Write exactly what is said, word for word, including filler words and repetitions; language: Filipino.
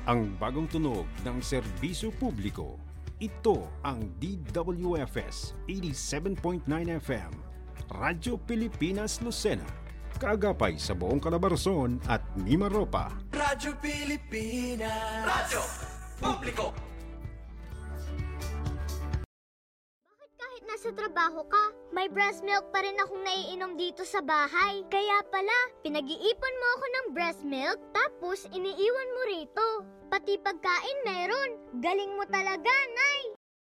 Ang bagong tunog ng serbisyo publiko. Ito ang D W F S eighty-seven point nine F M, Radyo Pilipinas Lucena. Kaagapay sa buong Calabarzon at Mimaropa. Radyo Pilipinas. Radyo Publiko. Bakit kahit nasa trabaho ka, may breast milk pa rin akong naiinom dito sa bahay? Kaya pala, pinag-iipon mo ako ng breast milk, tapos iniiwan mo rito. Pati pagkain meron. Galing mo talaga, Nay!